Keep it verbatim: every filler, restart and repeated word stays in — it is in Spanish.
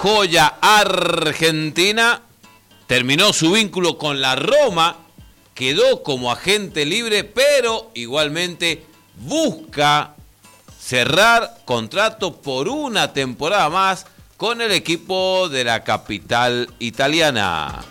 joya argentina, terminó su vínculo con la Roma, quedó como agente libre, pero igualmente busca cerrar contrato por una temporada más con el equipo de la capital italiana.